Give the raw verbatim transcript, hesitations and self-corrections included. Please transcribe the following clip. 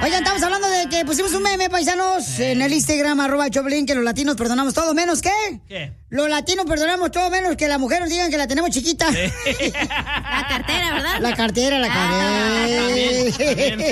Oigan, estamos hablando de que pusimos un meme, paisanos, sí. en el Instagram, arroba Choplin, que los latinos perdonamos todo menos que... ¿Qué? Los latinos perdonamos todo menos que las mujeres nos digan que la tenemos chiquita. Sí. La cartera, ¿verdad? La cartera, la cartera. Ah, también, también.